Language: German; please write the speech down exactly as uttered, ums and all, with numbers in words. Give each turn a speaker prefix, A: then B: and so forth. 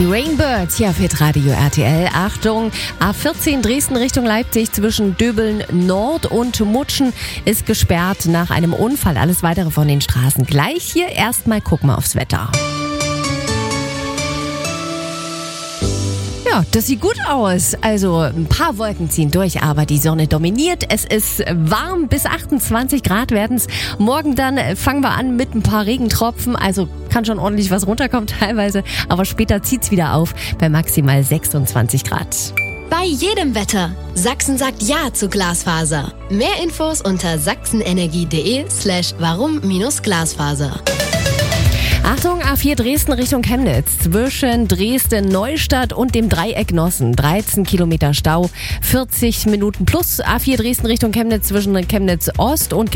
A: Die Rainbirds hier auf Hitradio R T L. Achtung, A vierzehn Dresden Richtung Leipzig zwischen Döbeln Nord und Mutschen ist gesperrt nach einem Unfall. Alles weitere von den Straßen gleich. Hier erstmal gucken wir aufs Wetter. Ja, das sieht gut aus. Also ein paar Wolken ziehen durch, aber die Sonne dominiert. Es ist warm, bis achtundzwanzig Grad werden es. Morgen dann fangen wir an mit ein paar Regentropfen. Also kann schon ordentlich was runterkommen teilweise. Aber später zieht es wieder auf bei maximal sechsundzwanzig Grad.
B: Bei jedem Wetter. Sachsen sagt Ja zu Glasfaser. Mehr Infos unter sachsenenergie.de slash warum minus Glasfaser.
A: Achtung, A vier Dresden Richtung Chemnitz. Zwischen Dresden-Neustadt und dem Dreieck Nossen. dreizehn Kilometer Stau, vierzig Minuten plus. A vier Dresden Richtung Chemnitz zwischen Chemnitz Ost und